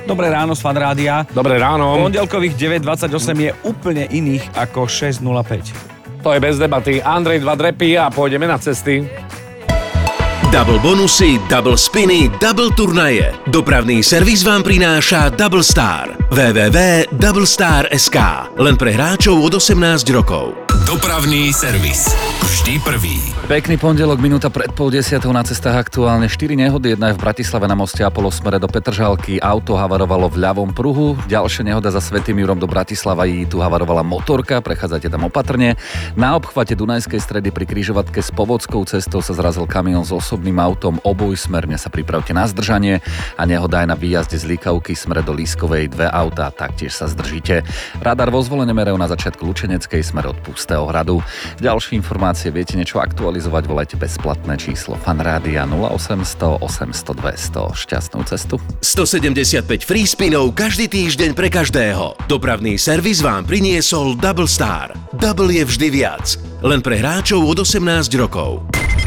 Dobré ráno z Fan Rádia. Dobré ráno. Pondelkových 9.28 je úplne iných ako 6.05. To je bez debaty. Andrej 2 drepy a pôjdeme na cesty. Double bonusy, double spiny, double turnaje. Dopravný servis vám prináša Double Star. www.doublestar.sk. Len pre hráčov od 18 rokov. Dopravný servis. Vždy prvý. Pekný pondelok, minúta pred 9:30 na cestách aktuálne 4 nehody. Jedna je v Bratislave na moste Apollo smere do Petržalky. Auto havarovalo v ľavom pruhu. Ďalšia nehoda za Svätým Jurom do Bratislavy. Tu havarovala motorka, prechádzate tam opatrne. Na obchvate Dunajskej stredy pri križovatke s Povodskou cestou sa zrazil kamión s osobným autom. Obojsmerne sa pripravte na zdržanie. A nehoda aj na výjazde z Líkavky smere do Lískovej. 2 autá, taktiež sa zdržíte. Radar vo Zvolene merajú na začiatku Lučeneckej smer od Pustého hradu. Ďalšie informácie viete niečo aktualizovať, volajte bezplatné číslo Fan Rádia 0800 800 200. Šťastnú cestu. 175 free spinov každý týždeň pre každého. Dopravný servis vám priniesol Double Star. Double je vždy viac. Len pre hráčov od 18 rokov.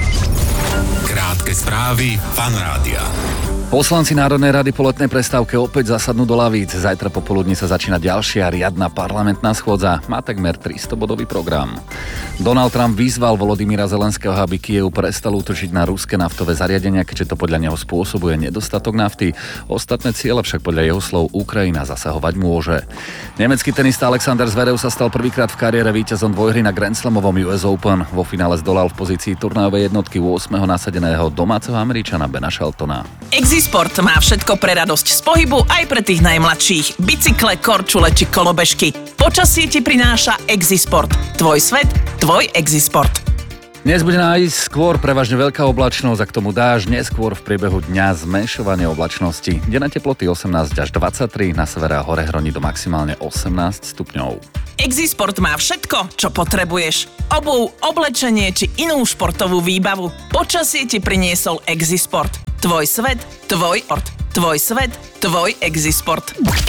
Krátke správy Fan Rádia. Poslanci Národnej rady po letnej prestávke opäť zasadnú do lavíc. Zajtra popoludní sa začína ďalšia riadna parlamentná schôdza. Má takmer 300-bodový program. Donald Trump vyzval Volodymyra Zelenského, aby Kyjev prestal útočiť na ruské naftové zariadenia, keďže to podľa neho spôsobuje nedostatok nafty. Ostatné ciele však podľa jeho slov Ukrajina zasahovať môže. Nemecký tenista Alexander Zverev sa stal prvýkrát v kariére víťazom dvojhry na Grand Slamovom US Open. Vo finále zdolal v pozícii turnajovej jednotky 8. nasadeného domáceho Američana Bena Sheltona. Exisport má všetko pre radosť z pohybu aj pre tých najmladších. Bicykle, korčule či kolobežky. Počasie ti prináša Exisport. Tvoj svet, tvoj Exisport. Dnes bude najskôr prevažne veľká oblačnosť a k tomu dážď, neskôr v priebehu dňa zmenšovanie oblačnosti. Denné teploty 18 až 23, na severe a hore hroní do maximálne 18 stupňov. Exisport má všetko, čo potrebuješ. Obuv, oblečenie či inú športovú výbavu. Počasie ti priniesol Exisport. Tvoj svet, tvoj ort. Tvoj svet, tvoj Exisport.